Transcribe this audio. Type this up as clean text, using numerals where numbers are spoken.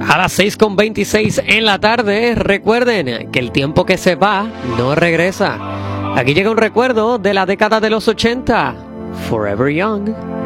A las 6:26 en la tarde, recuerden que el tiempo que se va no regresa. Aquí llega un recuerdo de la década de los 80, Forever Young.